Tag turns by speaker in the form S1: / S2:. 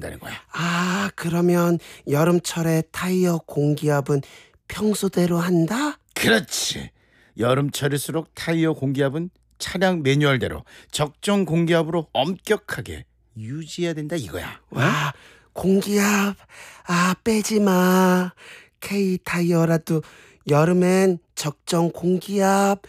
S1: 된다는 거야.
S2: 그러면 여름철에 타이어 공기압은 평소대로 한다?
S1: 그렇지. 여름철일수록 타이어 공기압은 차량 매뉴얼대로 적정 공기압으로 엄격하게 유지해야 된다 이거야.
S2: 와, 공기압 빼지 마. K 타이어라도 여름엔 적정 공기압